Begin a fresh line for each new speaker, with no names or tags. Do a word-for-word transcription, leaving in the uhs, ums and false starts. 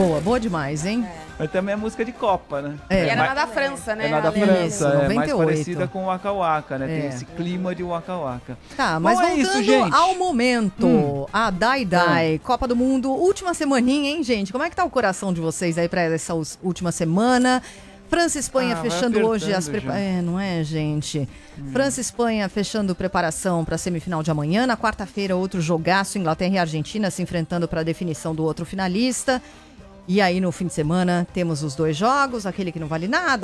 Boa, boa demais, hein?
É. Mas também é música de Copa, né?
É.
E era
mais,
na da França, né?
é na da
Ale?
França,
Isso,
é
noventa e
mais
oito.
parecida com o Waka Waka, né?
É.
Tem esse clima de Waka Waka.
Tá, mas
Bom, é
voltando
isso, gente.
ao momento,
Hum.
a Dai Dai, Copa do Mundo, última semaninha, hein, gente? Como é que tá o coração de vocês aí pra essa us- última semana? França e Espanha
Ah, vai
fechando hoje as
apertando
preparações.
já.
É, não é, gente? França e Espanha fechando preparação para a semifinal de amanhã. Na quarta-feira, outro jogaço, Inglaterra e Argentina se enfrentando para a definição do outro finalista. E aí, no fim de semana, temos os dois jogos, aquele que não vale nada.